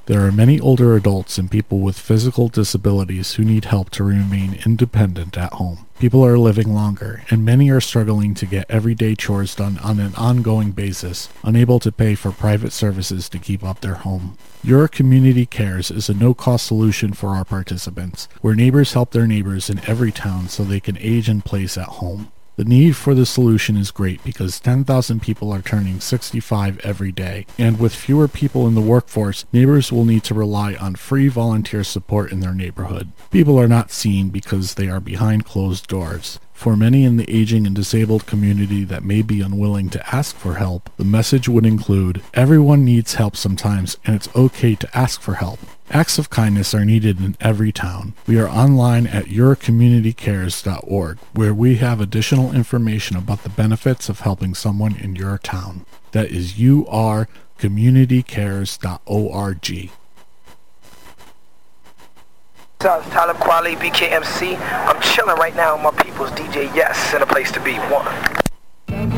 There are many older adults and people with physical disabilities who need help to remain independent at home. People are living longer, and many are struggling to get everyday chores done on an ongoing basis, unable to pay for private services to keep up their home. Your Community Cares is a no-cost solution for our participants, where neighbors help their neighbors in every town so they can age in place at home. The need for the solution is great because 10,000 people are turning 65 every day, and with fewer people in the workforce, neighbors will need to rely on free volunteer support in their neighborhood. People are not seen because they are behind closed doors. For many in the aging and disabled community that may be unwilling to ask for help, the message would include, everyone needs help sometimes, and it's okay to ask for help. Acts of kindness are needed in every town. We are online at yourcommunitycares.org, where we have additional information about the benefits of helping someone in your town. That is yourcommunitycares.org. Talib Kweli, BKMC. I'm chilling right now with my people's DJ Yes, and a place to be. One.